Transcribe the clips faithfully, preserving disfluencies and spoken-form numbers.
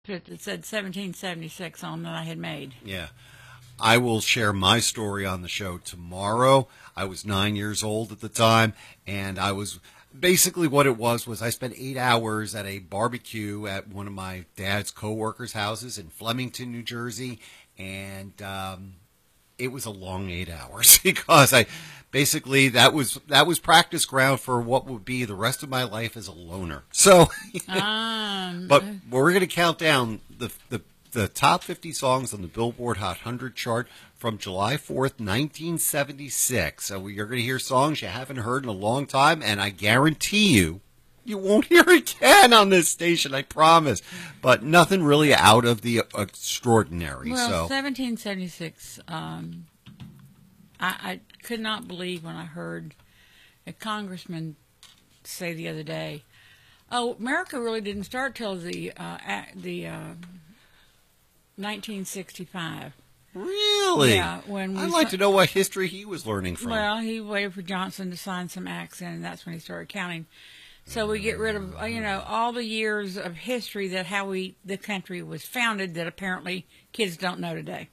It said seventeen seventy-six on that I had made. Yeah. I will share my story on the show tomorrow. I was nine years old at the time, and I was basically what it was was I spent eight hours at a barbecue at one of my dad's coworkers' houses in Flemington, New Jersey, and um, it was a long eight hours because I basically that was that was practice ground for what would be the rest of my life as a loner. So, um, but we're going to count down the the. The top fifty songs on the Billboard Hot one hundred chart from July fourth, nineteen seventy-six. So you're going to hear songs you haven't heard in a long time, and I guarantee you, you won't hear again on this station, I promise. But nothing really out of the extraordinary. Well, so. seventeen seventy-six, um, I, I could not believe when I heard a congressman say the other day, oh, America really didn't start till the, uh, the, uh, nineteen sixty-five. Really? Yeah. When we I'd like to know what history he was learning from. Well, he waited for Johnson to sign some acts in, and that's when he started counting. So we get rid of, you know, all the years of history that how we the country was founded that apparently kids don't know today.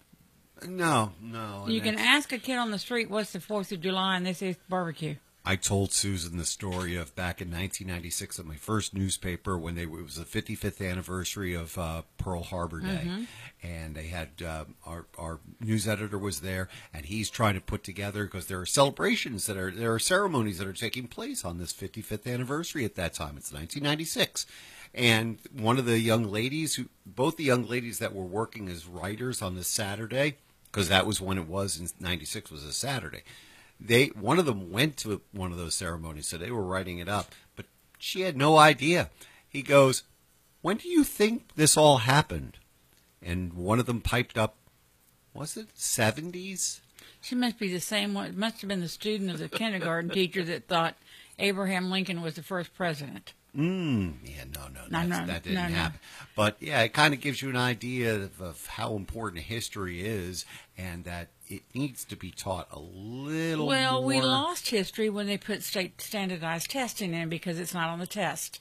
No, no. You can ask a kid on the street what's the Fourth of July, and they say it's barbecue. I told Susan the story of back in nineteen ninety-six at my first newspaper when they, it was the fifty-fifth anniversary of uh, Pearl Harbor Day. Mm-hmm. And they had, uh, our, our news editor was there, and he's trying to put together, because there are celebrations that are, there are ceremonies that are taking place on this fifty-fifth anniversary at that time. It's nineteen ninety-six. And one of the young ladies, who both the young ladies that were working as writers on this Saturday, because that was when it was in ninety-six, was a Saturday. They one of them went to one of those ceremonies, so they were writing it up, but she had no idea. He goes, "When do you think this all happened?" And one of them piped up, "Was it seventies?" She must be the same one. It must have been the student of the kindergarten teacher that thought Abraham Lincoln was the first president. Mm, yeah, no, no, No, that's, no, that didn't no, no. happen. But yeah, it kind of gives you an idea of, of how important history is, and that it needs to be taught a little Well, more. we lost history when they put state standardized testing in because it's not on the test.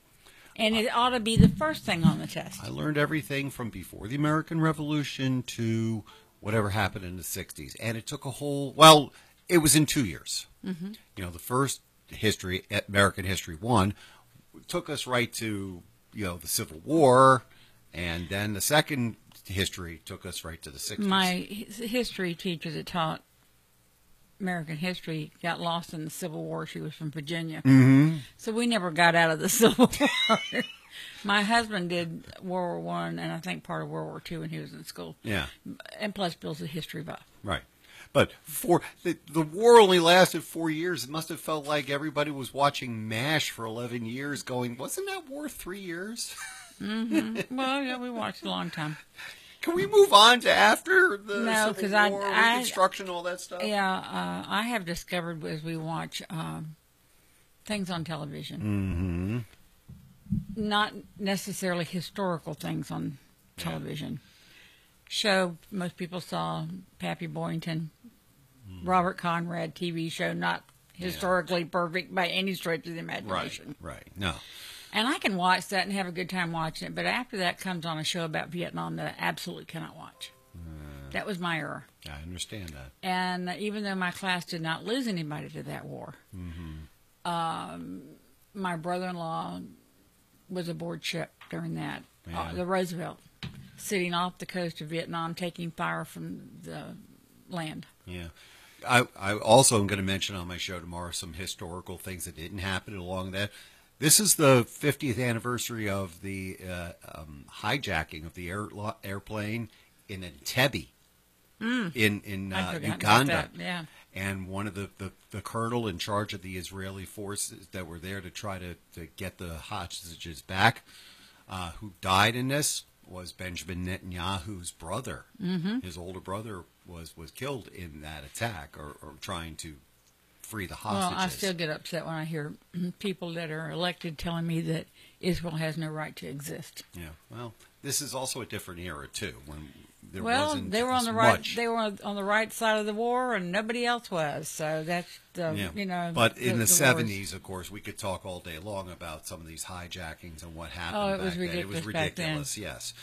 And it ought to be the first thing on the test. I learned everything from before the American Revolution to whatever happened in the sixties. And it took a whole, well, it was in two years. Mm-hmm. You know, the first history, American History One, took us right to, you know, the Civil War. And then the second history took us right to the sixties. My history teacher that taught American history got lost in the Civil War. She was from Virginia. Mm-hmm. So we never got out of the Civil War. My husband did World War One and I think part of World War Two when he was in school. Yeah. And plus Bill's a history buff. Right. But for the, the war only lasted four years. It must have felt like everybody was watching MASH for eleven years going, wasn't that war three years? Mm-hmm. Well, yeah, we watched a long time. Can we move on to after the No, Civil 'cause I- War, I- Reconstruction, all that stuff? Yeah, uh, I have discovered as we watch um, things on television, Mm-hmm. not necessarily historical things on television. Show most people saw Pappy Boyington, Mm. Robert Conrad T V show, not historically perfect by any stretch of the Right, imagination. right. No. And I can watch that and have a good time watching it, but after that comes on a show about Vietnam that I absolutely cannot watch. Uh, That was my error. I understand that. And even though my class did not lose anybody to that war, Mm-hmm. um, my brother-in-law was aboard ship during that, Yeah. uh, the Roosevelt, sitting off the coast of Vietnam, taking fire from the land. Yeah. I, I also am going to mention on my show tomorrow some historical things that didn't happen along that. This is the fiftieth anniversary of the uh, um, hijacking of the air, airplane in Entebbe Mm. in, in I uh, forgot about Uganda. that, yeah. And one of the, the, the colonel in charge of the Israeli forces that were there to try to, to get the hostages back, uh, who died in this, was Benjamin Netanyahu's brother. Mm-hmm. His older brother was, was killed in that attack, or, or trying to free the Well, hostages. I still get upset when I hear people that are elected telling me that Israel has no right to exist. Yeah, well, this is also a different era, too, when there well, wasn't they were on as the right. much. They were on on the right side of the war, and nobody else was. So that's the Yeah. you know. But in the wars. seventies, of course, we could talk all day long about some of these hijackings and what happened Oh, it back was then. It was ridiculous back then. ridiculous, yes.